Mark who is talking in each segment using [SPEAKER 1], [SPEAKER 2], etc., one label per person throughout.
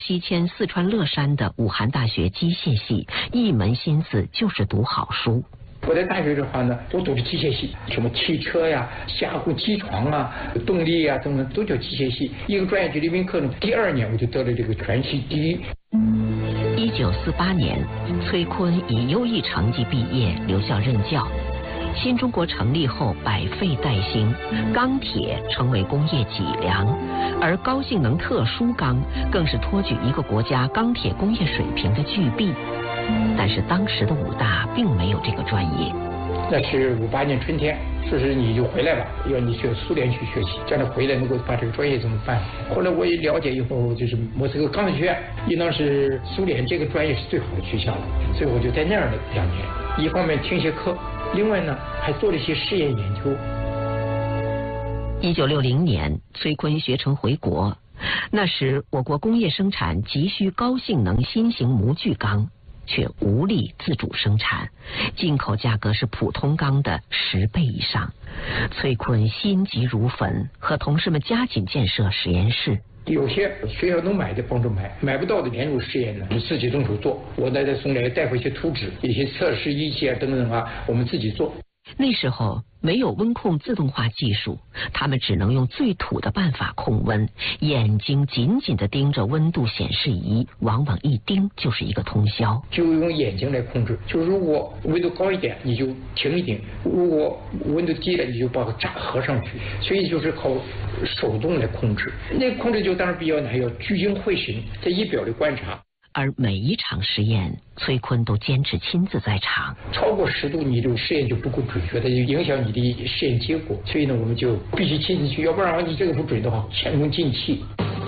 [SPEAKER 1] 西迁四川乐山的武汉大学机械系，一门心思就是读好书。
[SPEAKER 2] 我在大学的话呢，我读的机械系，什么汽车呀、加固机床啊、动力啊等等，都叫机械系。一个专业级的文科呢，第2年我就得了这个全系第1。
[SPEAKER 1] 1948年，崔坤以优异成绩毕业，留校任教。新中国成立后百废待兴，钢铁成为工业脊梁，而高性能特殊钢更是托举一个国家钢铁工业水平的巨擘。但是当时的武大并没有这个专业。
[SPEAKER 2] 那是58年春天，说是你就回来吧，要你去苏联去学习，这样回来能够把这个专业怎么办？后来我也了解以后，就是莫斯科钢铁学院，应当是苏联这个专业是最好的学校了，所以我就在那儿了2年，一方面听些课，另外呢还做了一些实验研究。
[SPEAKER 1] 1960年，崔坤学成回国，那时我国工业生产急需高性能新型模具钢，却无力自主生产，进口价格是普通钢的10倍以上。崔坤心急如焚，和同事们加紧建设实验室。
[SPEAKER 2] 有些学校能买的帮助买，买不到的连入实验呢，我们自己动手做。我再送来带回一些图纸、一些测试仪器啊等等啊，我们自己做。
[SPEAKER 1] 那时候没有温控自动化技术，他们只能用最土的办法控温，眼睛紧紧地盯着温度显示仪，往往一盯就是一个通宵。
[SPEAKER 2] 就用眼睛来控制，就如果温度高一点，你就停一停；如果温度低了，你就把它合上去。所以就是靠手动来控制。那控制就当然比较难，要聚精会神，在仪表里观察。
[SPEAKER 1] 而每一场实验，崔坤都坚持亲自在场。
[SPEAKER 2] 超过10度，你这个实验就不够准确，它就影响你的实验结果。所以呢，我们就必须亲自去，要不然你这个不准的话，前功尽弃。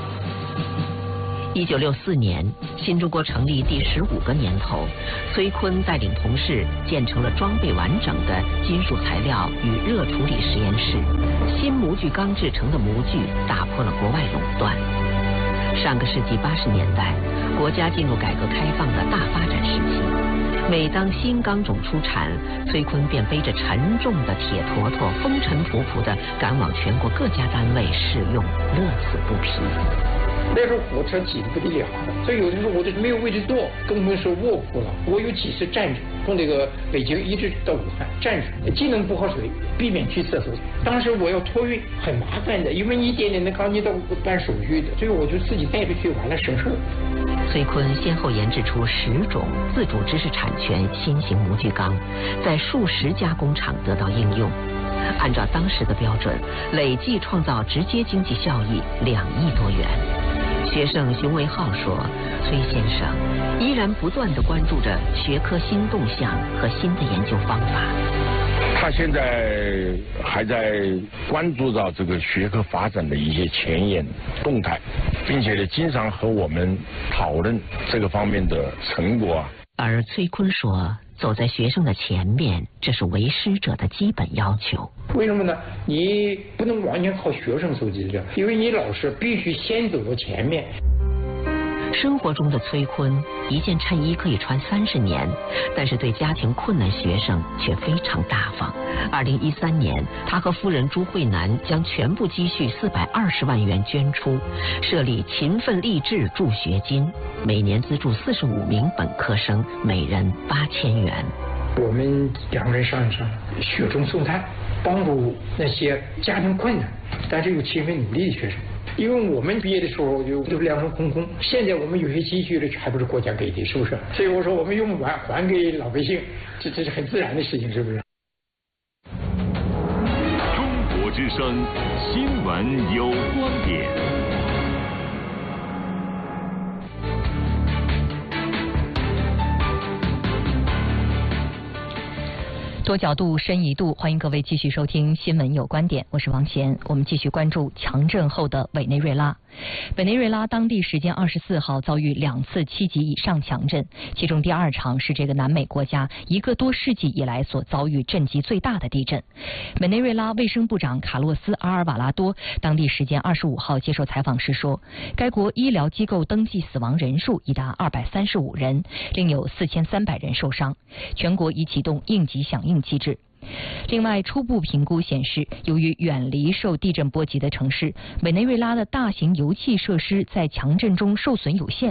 [SPEAKER 1] 1964年，新中国成立第15个年头，崔坤带领同事建成了装备完整的金属材料与热处理实验室。新模具钢制成的模具打破了国外垄断。上个世纪80年代，国家进入改革开放的大发展时期。每当新钢种出产，崔坤便背着沉重的铁坨坨，风尘仆仆地赶往全国各家单位试用，乐此不疲。
[SPEAKER 2] 那时候火车挤得不得了，所以有的时候我就没有位置坐，更不是卧铺了。我有几次站着，从这个北京一直到武汉站着，既能不喝水，避免去厕所。当时我要托运很麻烦的，因为你一点点的钢筋都办手续的，所以我就自己带着去，完了省事。
[SPEAKER 1] 崔坤先后研制出10种自主知识产权新型模具钢，在数十家工厂得到应用。按照当时的标准，累计创造直接经济效益2亿多元。学生熊维浩说，崔先生依然不断地关注着学科新动向和新的研究方法。
[SPEAKER 3] 他现在还在关注到这个学科发展的一些前沿动态，并且呢，经常和我们讨论这个方面的成果啊。
[SPEAKER 1] 而崔坤说，走在学生的前面，这是为师者的基本要求。
[SPEAKER 2] 为什么呢？你不能完全靠学生搜集资料，因为你老师必须先走到前面。
[SPEAKER 1] 生活中的崔坤，一件衬衣可以穿30年，但是对家庭困难学生却非常大方。2013年，他和夫人朱慧楠将全部积蓄420万元捐出，设立勤奋励志助学金，每年资助45名本科生，每人8000元。
[SPEAKER 2] 我们2个人商量，雪中送炭，帮助那些家庭困难但是又勤奋努力的学生。因为我们毕业的时候就两手空空，现在我们有些积蓄了，还不是国家给的，是不是？所以我说我们用不完还给老百姓，这是很自然的事情，是不是？
[SPEAKER 4] 中国之声，新闻有观点。
[SPEAKER 5] 多角度，深一度，欢迎各位继续收听《新闻有观点》，我是王贤。我们继续关注强震后的委内瑞拉。委内瑞拉当地时间24号遭遇2次7级以上强震，其中第2场是这个南美国家1个多世纪以来所遭遇震级最大的地震。委内瑞拉卫生部长卡洛斯·阿尔瓦拉多当地时间25号接受采访时说，该国医疗机构登记死亡人数已达235人，另有4300人受伤，全国已启动应急响应机制。另外，初步评估显示，由于远离受地震波及的城市，委内瑞拉的大型油气设施在强震中受损有限，